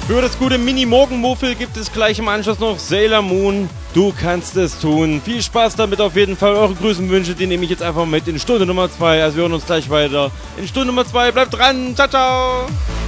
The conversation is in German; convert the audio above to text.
Für das gute Mini-Morgenmuffel gibt es gleich im Anschluss noch Sailor Moon. Du kannst es tun. Viel Spaß damit auf jeden Fall. Eure Grüßenwünsche, die nehme ich jetzt einfach mit in Stunde Nummer 2. Also wir hören uns gleich weiter in Stunde Nummer 2. Bleibt dran. Ciao, ciao.